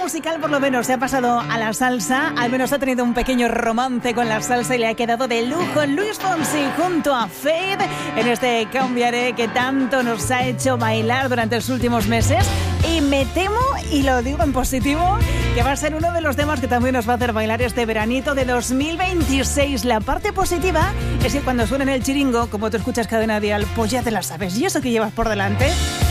musical por lo menos se ha pasado a la salsa, al menos ha tenido un pequeño romance con la salsa y le ha quedado de lujo Luis Fonsi junto a Feid en este Cambiaré que tanto nos ha hecho bailar durante los últimos meses. Y me temo, y lo digo en positivo, que va a ser uno de los temas que también nos va a hacer bailar este veranito de 2026. La parte positiva es que cuando suena en el chiringo, como tú escuchas Cadena Dial, pues ya te la sabes. ¿Y eso que llevas por delante?